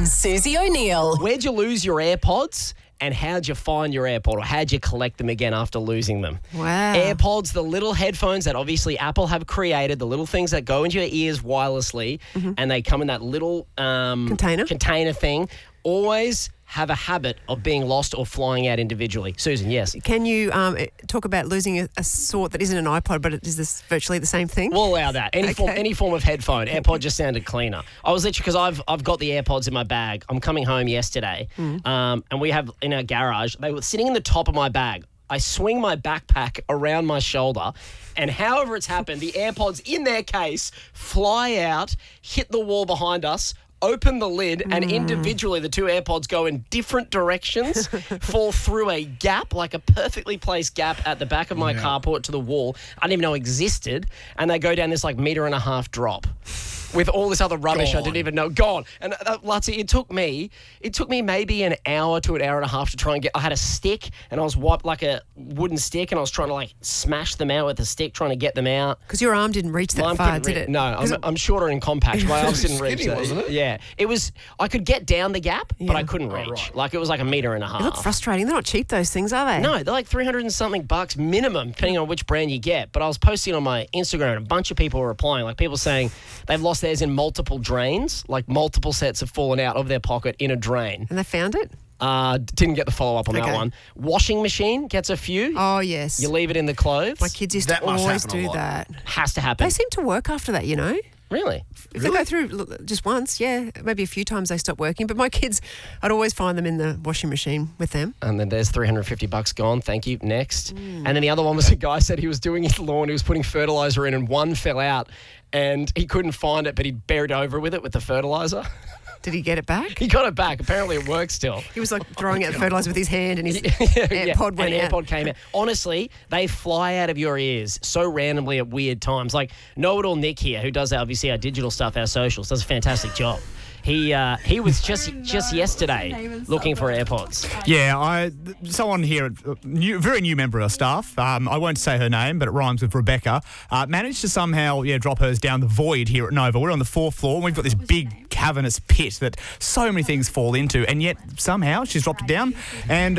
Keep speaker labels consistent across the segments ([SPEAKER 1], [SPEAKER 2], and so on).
[SPEAKER 1] and Susie O'Neill.
[SPEAKER 2] Where'd you lose your AirPods? And how'd you find your AirPod, or how'd you collect them again after losing them?
[SPEAKER 3] Wow.
[SPEAKER 2] AirPods, the little headphones that obviously Apple have created, the little things that go into your ears wirelessly, and they come in that little container thing, always have a habit of being lost or flying out individually. Susan, yes?
[SPEAKER 3] Can you talk about losing a sort that isn't an iPod, but is this virtually the same thing?
[SPEAKER 2] We'll allow that. Any form of headphone. AirPod just sounded cleaner. I was literally, because I've got the AirPods in my bag. I'm coming home yesterday, and we have in our garage, they were sitting in the top of my bag. I swing my backpack around my shoulder, and however it's happened, the AirPods in their case fly out, hit the wall behind us, open the lid, and individually the two AirPods go in different directions, fall through a gap, like a perfectly placed gap at the back of my carport to the wall I didn't even know existed, and they go down this like 1.5-meter drop with all this other rubbish I didn't even know. Gone. And Lutzy, it took me maybe an hour to an hour and a half to try and get. I had a stick, and I was wiped like a wooden stick, and I was trying to like smash them out with a stick, trying to get them out.
[SPEAKER 3] Because your arm didn't reach that far, did it?
[SPEAKER 2] No, I'm shorter and compact. My arms didn't reach that.
[SPEAKER 4] Wasn't it?
[SPEAKER 2] Yeah. It was, I could get down the gap, but I couldn't reach.
[SPEAKER 4] right.
[SPEAKER 2] Like it was like 1.5 meters.
[SPEAKER 3] They look frustrating. They're not cheap, those things, are they?
[SPEAKER 2] No, they're like $300 and something minimum, depending on which brand you get. But I was posting on my Instagram, and a bunch of people were replying, like people saying they've lost theirs in multiple drains, like multiple sets have fallen out of their pocket in a drain.
[SPEAKER 3] And they found it?
[SPEAKER 2] Didn't get the follow-up on that one. Washing machine gets a few.
[SPEAKER 3] Oh, yes.
[SPEAKER 2] You leave it in the clothes.
[SPEAKER 3] My kids used to always do that.
[SPEAKER 2] Has to happen.
[SPEAKER 3] They seem to work after that, you know?
[SPEAKER 2] Really?
[SPEAKER 3] If they go through just once, maybe a few times they stop working. But my kids, I'd always find them in the washing machine with them.
[SPEAKER 2] And then there's $350 gone. Thank you. Next. And then the other one was a guy said he was doing his lawn. He was putting fertilizer in, and one fell out, and he couldn't find it, but he buried over with it with the fertilizer.
[SPEAKER 3] Did he get it back?
[SPEAKER 2] He got it back. Apparently it works still.
[SPEAKER 3] He was like throwing out fertilizer with his hand, and his AirPod went out.
[SPEAKER 2] AirPod came out. Honestly, they fly out of your ears so randomly at weird times. Like Know-It-All Nick here, who does obviously our digital stuff, our socials, does a fantastic job. He was just yesterday looking for AirPods.
[SPEAKER 5] Yeah, someone here, very new member of our staff, I won't say her name, but it rhymes with Rebecca, managed to somehow drop hers down the void here at Nova. We're on the 4th floor, and we've got this big cavernous pit that so many things fall into, and yet somehow she's dropped it down, and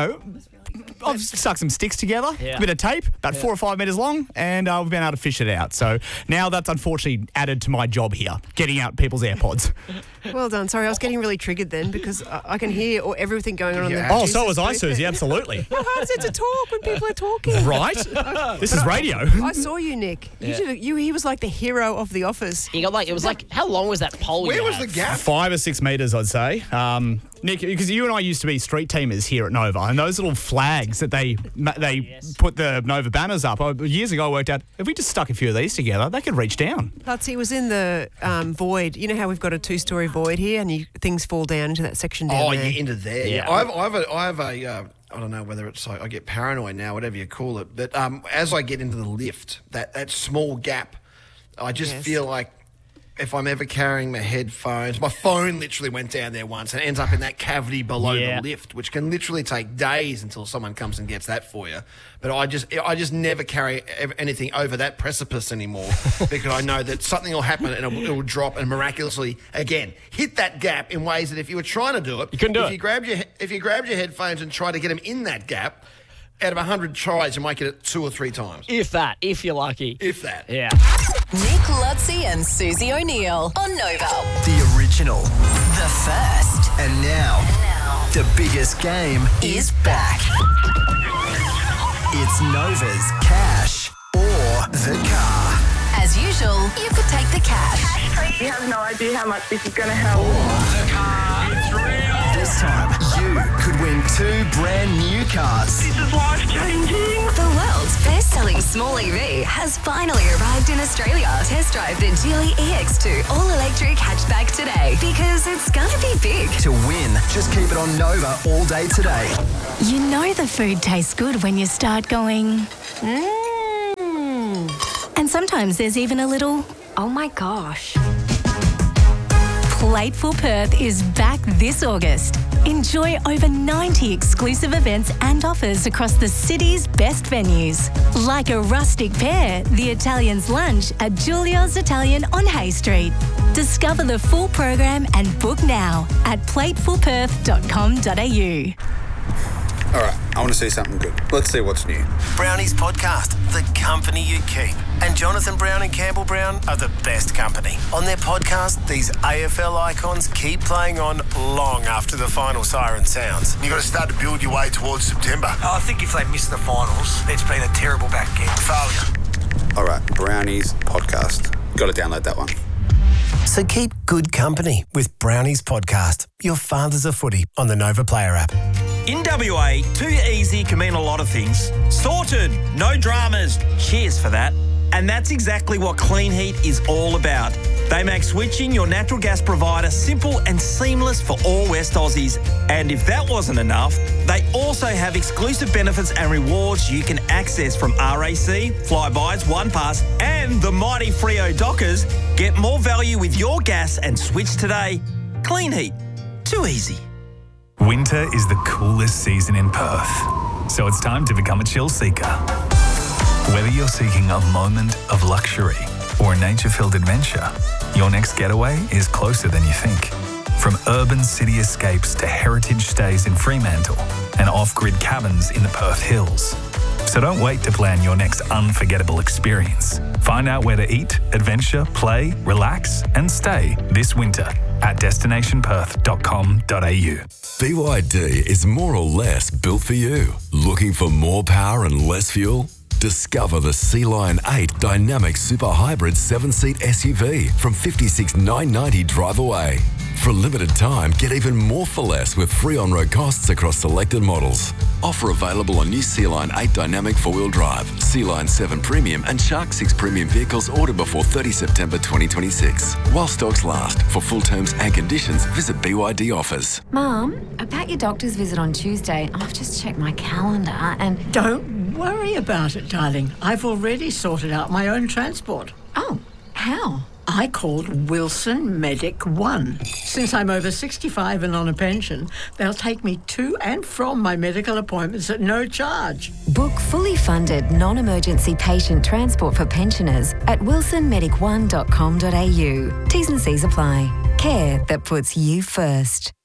[SPEAKER 5] I've stuck some sticks together, a bit of tape, about 4 or 5 metres long, and we've been able to fish it out. So now that's unfortunately added to my job here, getting out people's AirPods.
[SPEAKER 3] Well done. Sorry, I was getting really triggered then because I can hear everything going on in the
[SPEAKER 5] Oh, so was I, Susie, absolutely.
[SPEAKER 3] How hard is it to talk when people are talking?
[SPEAKER 5] Right? This is radio.
[SPEAKER 3] I saw you, Nick. He was like the hero of The Office.
[SPEAKER 2] He got it was like, how long was that pole?
[SPEAKER 4] Where was the gap?
[SPEAKER 5] 5 or 6 metres, I'd say. Nick, because you and I used to be street teamers here at Nova, and those little flags that they put the Nova banners up, years ago I worked out, if we just stuck a few of these together, they could reach down.
[SPEAKER 3] He was in the void. You know how we've got a 2-story void here, and things fall down into that section down there?
[SPEAKER 4] Oh, yeah, into there. Yeah. I have a I don't know whether it's like I get paranoid now, whatever you call it, but as I get into the lift, that small gap, I just feel like if I'm ever carrying my headphones, my phone literally went down there once and ends up in that cavity below the lift, which can literally take days until someone comes and gets that for you. But I just never carry anything over that precipice anymore because I know that something will happen and it will drop and miraculously, again, hit that gap in ways that if you were trying to do it,
[SPEAKER 2] you couldn't do it.
[SPEAKER 4] If you grabbed your headphones and tried to get them in that gap, out of 100 tries, you might get it 2 or 3 times.
[SPEAKER 2] If that, if you're lucky.
[SPEAKER 4] If that.
[SPEAKER 2] Yeah.
[SPEAKER 1] Nick Lutzy and Susie O'Neill on Nova.
[SPEAKER 6] The original.
[SPEAKER 1] The first.
[SPEAKER 6] And now, the biggest game
[SPEAKER 1] is back.
[SPEAKER 6] It's Nova's Cash or the Car.
[SPEAKER 1] As usual, you could take the cash.
[SPEAKER 7] You have no idea how much this is going to help.
[SPEAKER 6] The car. It's real. This time, you could win 2 brand new cars.
[SPEAKER 7] This is life-changing.
[SPEAKER 1] The world's best-selling small EV has finally arrived in Australia. Test drive the Geely EX2 all-electric hatchback today because it's gonna be big.
[SPEAKER 6] To win, just keep it on Nova all day today.
[SPEAKER 8] You know the food tastes good when you start going, And sometimes there's even a little, oh my gosh. Plateful Perth is back this August. Enjoy over 90 exclusive events and offers across the city's best venues. Like a rustic pair, the Italians lunch at Giulio's Italian on Hay Street. Discover the full program and book now at platefulperth.com.au.
[SPEAKER 9] All right, I want to see something good. Let's see what's new.
[SPEAKER 10] Brownies Podcast, the company you keep. And Jonathan Brown and Campbell Brown are the best company. On their podcast, these AFL icons keep playing on long after the final siren sounds.
[SPEAKER 11] You've got to start to build your way towards September.
[SPEAKER 12] I think if they miss the finals, it's been a terrible back end.
[SPEAKER 11] Failure.
[SPEAKER 9] All right, Brownies Podcast. Got to download that one.
[SPEAKER 10] So keep good company with Brownies Podcast, your father's a footy on the Nova Player app.
[SPEAKER 13] In WA, too easy can mean a lot of things. Sorted, no dramas, cheers for that. And that's exactly what Clean Heat is all about. They make switching your natural gas provider simple and seamless for all West Aussies. And if that wasn't enough, they also have exclusive benefits and rewards you can access from RAC, Flybys, OnePass and the mighty Freo Dockers. Get more value with your gas and switch today. Clean Heat, too easy.
[SPEAKER 14] Winter is the coolest season in Perth, so it's time to become a chill seeker. Whether you're seeking a moment of luxury or a nature-filled adventure, your next getaway is closer than you think. From urban city escapes to heritage stays in Fremantle and off-grid cabins in the Perth Hills. So don't wait to plan your next unforgettable experience. Find out where to eat, adventure, play, relax and stay this winter at destinationperth.com.au.
[SPEAKER 15] BYD is more or less built for you. Looking for more power and less fuel? Discover the Sea Lion 8 Dynamic Super Hybrid 7-seat SUV from $56,990 drive away. For a limited time, get even more for less with free on-road costs across selected models. Offer available on new Sea Lion 8 Dynamic 4-wheel drive, Sea Lion 7 Premium and Shark 6 Premium vehicles ordered before 30 September 2026. While stocks last. For full terms and conditions, visit BYD offers.
[SPEAKER 16] Mum, about your doctor's visit on Tuesday, I've just checked my calendar and...
[SPEAKER 17] Don't worry about it, darling. I've already sorted out my own transport.
[SPEAKER 16] Oh, how?
[SPEAKER 17] I called Wilson Medic One. Since I'm over 65 and on a pension, they'll take me to and from my medical appointments at no charge.
[SPEAKER 16] Book fully funded non-emergency patient transport for pensioners at wilsonmedic1.com.au. T's and C's apply. Care that puts you first.